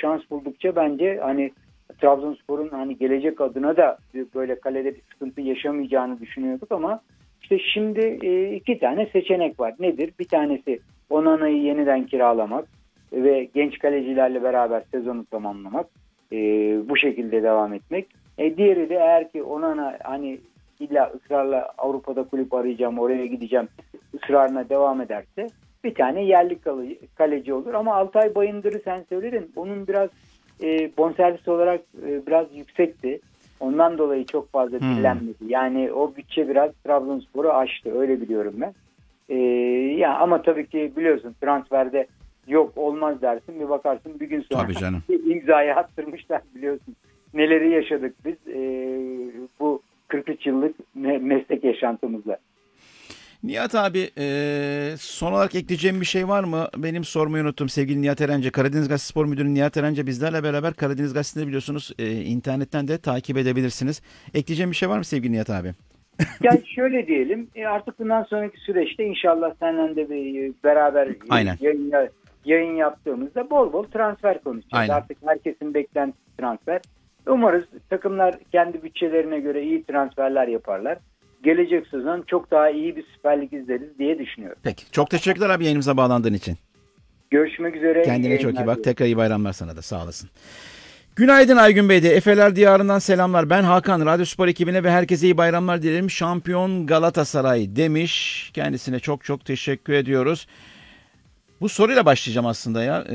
şans buldukça bence hani Trabzonspor'un hani gelecek adına da böyle kalede bir sıkıntı yaşamayacağını düşünüyorduk ama işte şimdi 2 tane seçenek var. Nedir? Bir tanesi Onana'yı yeniden kiralamak ve genç kalecilerle beraber sezonu tamamlamak. Bu şekilde devam etmek. Diğeri de eğer ki Onana hani illa ısrarla Avrupa'da kulüp arayacağım, oraya gideceğim ısrarına devam ederse bir tane yerli kaleci olur. Ama Altay Bayındır'ı sen söyledin. Onun biraz bonservis olarak biraz yüksekti. Ondan dolayı çok fazla dillenmedi. Yani o bütçe biraz Trabzonspor'u aştı. Öyle biliyorum ben. Ya ama tabii ki biliyorsun transferde yok olmaz dersin. Bir bakarsın bir gün sonra imzayı attırmışlar biliyorsun. Neleri yaşadık biz bu 43 yıllık meslek yaşantımızla. Nihat abi son olarak ekleyeceğim bir şey var mı? Benim sormayı unuttum sevgili Nihat Erence. Karadeniz Gazetesi Spor Müdürü Nihat Erence bizlerle beraber Karadeniz Gazetesi'nde biliyorsunuz internetten de takip edebilirsiniz. Ekleyeceğim bir şey var mı sevgili Nihat abi? Yani şöyle diyelim artık bundan sonraki süreçte inşallah seninle de beraber yayın yaptığımızda bol bol transfer konuşacağız. Aynen. Artık herkesin beklentisi transfer. Umarız takımlar kendi bütçelerine göre iyi transferler yaparlar. Gelecek sezon çok daha iyi bir Süper Lig izleriz diye düşünüyorum. Peki. Çok teşekkürler abi yayınımıza bağlandığın için. Görüşmek üzere. Kendine çok iyi bak. Tekrar iyi bayramlar sana da. Sağ olasın. Günaydın Aygün Bey de. Efeler Diyarı'ndan selamlar. Ben Hakan. Radyo Spor ekibine ve herkese iyi bayramlar dilerim. Şampiyon Galatasaray demiş. Kendisine çok çok teşekkür ediyoruz. Bu soruyla başlayacağım aslında ya.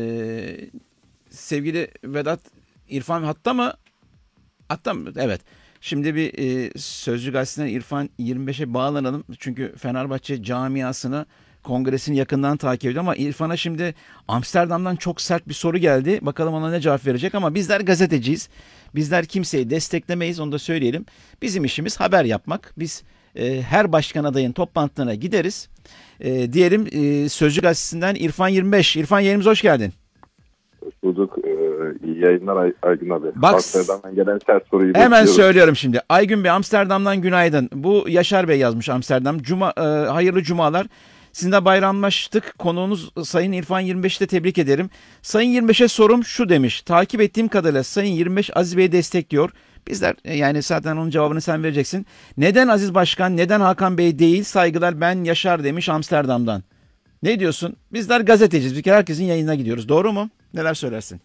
Sevgili Vedat, İrfan hatta mı? Hatta mı? Evet. Şimdi bir Sözcü Gazetesi'nden İrfan 25'e bağlanalım. Çünkü Fenerbahçe camiasını, kongresini yakından takip ediyor ama İrfan'a şimdi Amsterdam'dan çok sert bir soru geldi. Bakalım ona ne cevap verecek ama bizler gazeteciyiz. Bizler kimseyi desteklemeyiz, onu da söyleyelim. Bizim işimiz haber yapmak. Biz her başkan adayın toplantılarına gideriz. Diyelim Sözcü Gazetesi'nden İrfan 25. İrfan yayınımıza hoş geldin. Hoş bulduk. İyi yayınlar Aygün abi. Bak, Amsterdam'dan gelen sert soruyu hemen bekliyorum. söylüyorum şimdi. Aygün Bey Amsterdam'dan günaydın. Bu Yaşar Bey yazmış Amsterdam. Hayırlı cumalar. Sizinle bayramlaştık. Konuğunuz Sayın İrfan 25'i de tebrik ederim. Sayın 25'e sorum şu demiş. Takip ettiğim kadarıyla Sayın 25 Aziz Bey'i destekliyor. Bizler yani zaten onun cevabını sen vereceksin. Neden Aziz Başkan, neden Hakan Bey değil? Saygılar ben Yaşar demiş Amsterdam'dan. Ne diyorsun? Bizler gazeteciyiz. Bir kere herkesin yayınına gidiyoruz. Doğru mu? Neler söylersin?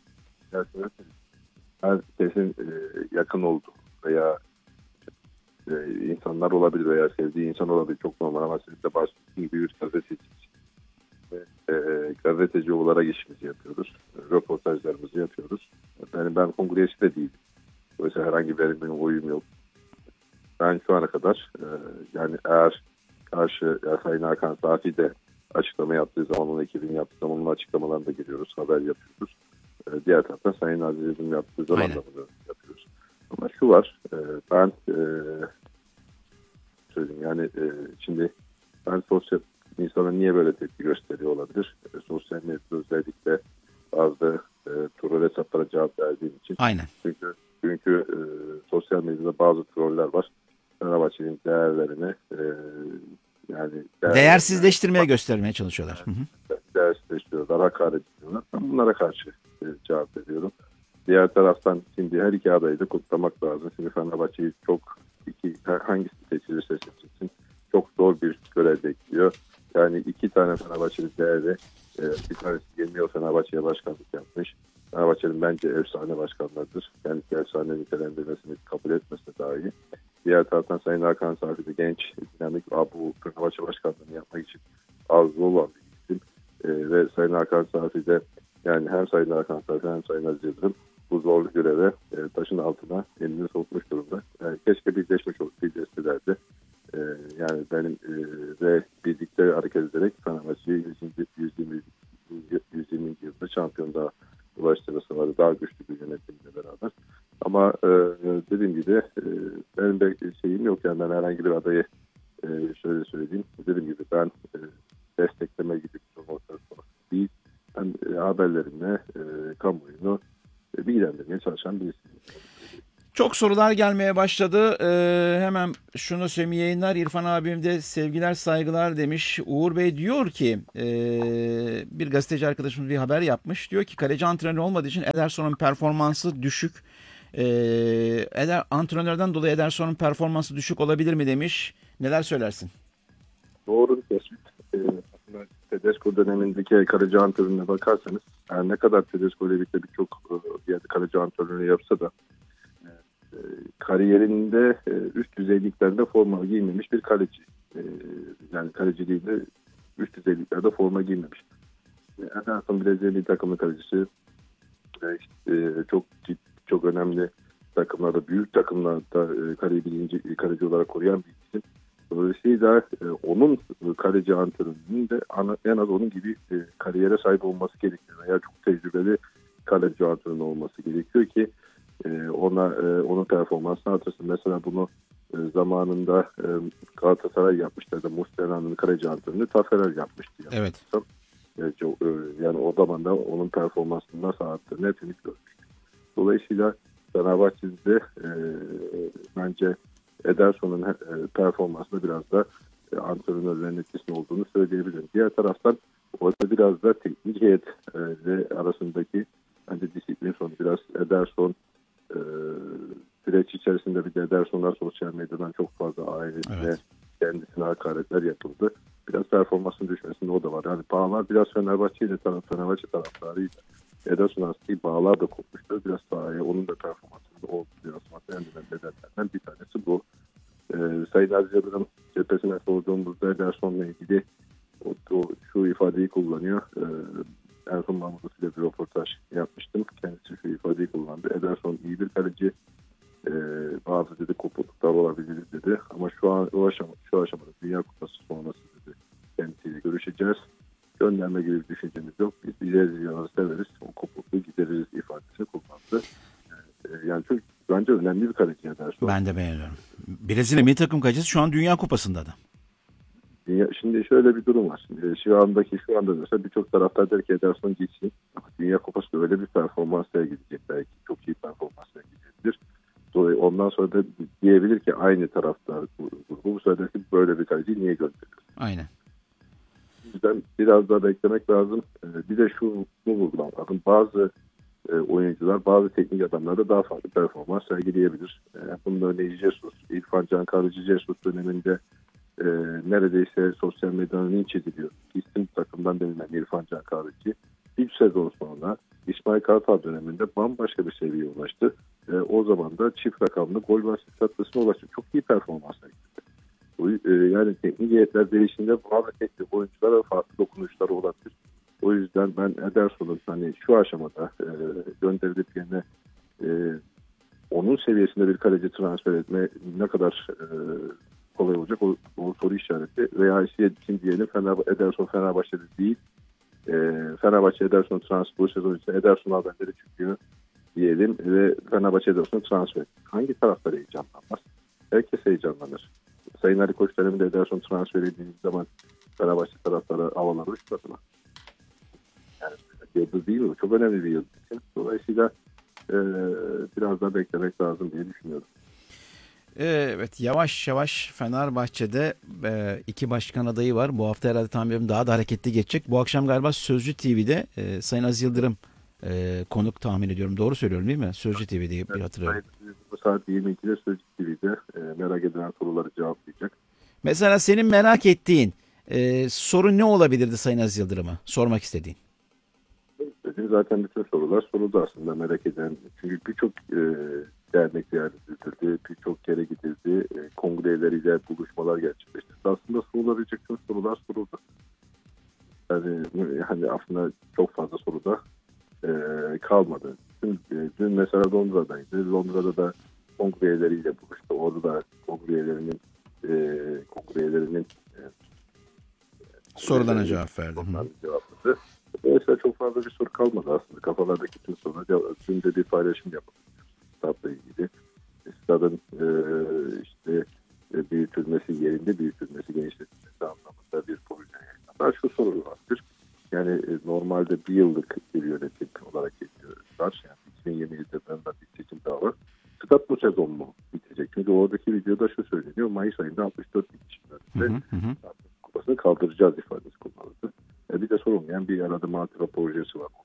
Herkesin yakın olduğu veya insanlar olabilir veya sevdiği insan olabilir. Çok normal ama siz de bahsettiğiniz gibi bir gazeteci. Gazeteci olarak işimizi yapıyoruz. Röportajlarımızı yapıyoruz. Ben kongresi de değilim. Dolayısıyla herhangi bir oyum yok. Ben şu ana kadar yani eğer Sayın Hakan Safi de açıklama yaptığı zaman, onun ekibinin yaptığı zaman onun açıklamalarını da giriyoruz, haber yapıyoruz. Diğer taraftan Sayın Aziz'in yaptığı zaman da bunu yapıyoruz. Ama şu var, ben söyleyeyim yani şimdi ben sosyal insana niye böyle tepki gösteriyor olabilir? Sosyal medyada özellikle bazı troll hesaplara cevap verdiğim için. Aynen. Çünkü sosyal medyada bazı troller var. Fenerbahçe'nin değerlerini yani değersizleştirmeye göstermeye çalışıyorlar. Değersizleştiriyorlar, hakaret ediyorlar. Ben bunlara karşı cevap veriyorum. Diğer taraftan şimdi her iki adayı da kutlamak lazım. Şimdi Fenerbahçe'yi hangisi seçilirse seçilsin çok zor bir görev bekliyor. Yani 2 tane Fenerbahçeli değerli, bir tanesi 20 yıl Fenerbahçe'ye başkanlık yapmış. Fenerbahçe'nin bence efsane başkanlarıdır. Kendisi efsane nitelendirmesini kabul etmesi daha iyi. Diğer taraftan Sayın Hakan Safi de genç, dinamik, bu Fenerbahçe başkanlığını yapmak için arzu olan bir isim. Ve Sayın Hakan Safi de yani hem Sayın Hakan Safi hem Sayın Aziz Yıldırım bu zorlu göreve taşın altına elini sokmuş durumda. Yani keşke birleşmiş birleştilerdi. Yani benim ve birlikte hareket ederek Fenerbahçe'yi 120. yılda şampiyonluğa ulaştırması daha güçlü bir yönetimle beraber. Ama dediğim gibi benim de şeyim yok yani ben herhangi bir adayı şöyle söyleyeyim. Dediğim gibi ben destekleme gibi bir ortak değil. Ben haberlerimle kamuoyunu bilgilendirmeye çalışan birisiyim. Çok sorular gelmeye başladı. Hemen şunu söyleyeyim, yayınlar. İrfan abim de sevgiler saygılar demiş. Uğur Bey diyor ki bir gazeteci arkadaşımız bir haber yapmış. Diyor ki kaleci antrenör olmadığı için Ederson'un performansı düşük. Antrenörden dolayı Ederson'un performansı düşük olabilir mi demiş. Neler söylersin? Doğru bir tespit. Aslında Tedesco dönemindeki kaleci antrenörüne bakarsanız, yani ne kadar Tedesco ile birlikte birçok yerde kaleci antrenörü yapsa da kariyerinde üst düzeyliklerde forma giymemiş bir kaleci. Yani kaleciliğinde üst düzeyliklerde forma giymemiş. Ederson Brezilya milli takımı kalecisi, çok önemli takımlarda, büyük takımlarda kaleci olarak koruyan bir isim. Dolayısıyla onun kaleci antrenörünün de en az onun gibi kariyere sahip olması gerekiyor. Veya çok tecrübeli kaleci antrenörü olması gerekiyor ki onun performansını artırsın. Mesela bunu zamanında Galatasaray yapmışlardı. Muslera'nın kaleci antrenörü Taferel yapmıştı. Evet. Yani o zaman da onun performansını nasıl arttığını hepimiz görmüştük. Dolayısıyla Fenerbahçe'de bence Ederson'un performansında biraz da antrenörlerin etkisinin olduğunu söyleyebilirim. Diğer taraftan orada biraz da teknik heyet arasındaki bence disiplin sorunu. Biraz Ederson süreç içerisinde bir de Ederson'lar sosyal medyadan çok fazla ailesine, kendisine hakaretler yapıldı. Biraz performansın düşmesinde o da var. Yani bağlar biraz Fenerbahçe taraftarıyla Ederson aslında bağlar da kopmuştu. Biraz sahaya onun da performansında olduğu yansıması en önemli nedenlerden bir tanesi bu. Sayın Aziz Yıldırım cephesine sorduğumuzda Ederson'la ilgili şu ifadeyi kullanıyor. Ersun Mahmudus ile bir röportaj yapmıştım. Kendisi şu ifadeyi kullandı. Ederson iyi bir kaleci. Bazı dedi kopukluklar olabilir dedi. Ama şu aşamada Dünya Kupası sonrası dedi kendisiyle görüşeceğiz. Gönderme gibi bir düşüncemiz yok. Biz ilerici severiz. O kopukluğu gideririz ifadesini kullandı. Yani çok bence önemli bir kaleci Ederson. Ben de beğeniyorum. Brezilya milli takım kalecisi şu an Dünya Kupası'nda da. Şimdi şöyle bir durum var. Şu anda mesela birçok taraftar der ki Ederson gitsin. Dünya Kupası'nda öyle bir performans sergileyecek belki. Çok iyi performans sergileyecektir. Ondan sonra da diyebilir ki aynı taraftar grubu bu sefer ki böyle bir kaleciyi niye gönderiyor? Aynen. O yüzden biraz daha beklemek lazım. Bir de şunu vurgulamak lazım. Bazı oyuncular, bazı teknik adamlar da daha farklı performans sergileyebilir. Bunun örneği Jesus, İrfan Can Kahveci Jesus döneminde neredeyse sosyal medyanın linç ediliyor. İsim takımdan denilen İrfan Can Kahveci 3 sezon sonra İsmail Kartal döneminde bambaşka bir seviyeye ulaştı. O zaman da çift rakamlı gol ve asist katkısına ulaştı. Çok iyi performans sergiledi. Yani teknik heyetler değişiminde bazı teknik oyunculara farklı dokunuşları olabilir. O yüzden ben Ederson'un şu aşamada gönderilip yerine onun seviyesinde bir kaleci transfer etme ne kadar kolay olacak o soru işareti. Veya şimdi diyelim Ederson Fenerbahçe'de değil. Fenerbahçe Ederson transfer bu sezon için Ederson haberleri çıkıyor diyelim ve Fenerbahçe Ederson transfer. Hangi taraftar heyecanlanmaz? Herkes heyecanlanır. Sayın Ali Koç döneminde Ederson transfer edildiği zaman Fenerbahçe taraftarı havalara uçmadı mı? Yani yıldız değil mi? Çok önemli bir yıldız. Dolayısıyla biraz daha beklemek lazım diye düşünüyorum. Evet, yavaş yavaş Fenerbahçe'de iki başkan adayı var. Bu hafta herhalde tahminim daha da hareketli geçecek. Bu akşam galiba Sözcü TV'de Sayın Aziz Yıldırım konuk tahmin ediyorum. Doğru söylüyorum değil mi? Sözcü TV diye bir hatırlıyorum. Bu saat 22'de Sözcü TV'de merak edilen soruları cevaplayacak. Mesela senin merak ettiğin soru ne olabilirdi Sayın Aziz Yıldırım'a sormak istediğin? Zaten bütün sorular soruldu aslında merak eden. Çünkü birçok dernek ziyaret edildi, birçok kere gidildi, kongreleriyle buluşmalar gerçekleşti. Aslında sorulabilecek tüm sorular soruldu. Yani aslında çok fazla soru da kalmadı. Dün mesela Londra'daydı. Londra'da da kongreleriyle buluştu. Orada da kongrelerinin sorularına cevap verdi. Cevapladı. Dolayısıyla çok fazla bir soru kalmadı aslında. Kafalardaki tüm sorular. Dün de bir paylaşım yapıldı. Stadla ilgili. Stadın büyütülmesi, yerinde büyütülmesi, genişletilmesi anlamında bir proje yayınlandı. Şu soru vardır. Yani normalde bir yıllık bir yönetim olarak geliyor. Yani 2027'de bir seçim daha var. Stad bu sezon mu bitecek? Çünkü oradaki videoda şu söyleniyor. Mayıs ayında 64 bin kişinin kupasını kaldıracağız ifadesi kullanıldı. Bir de sorulmayan bir arada Matıra projesi var.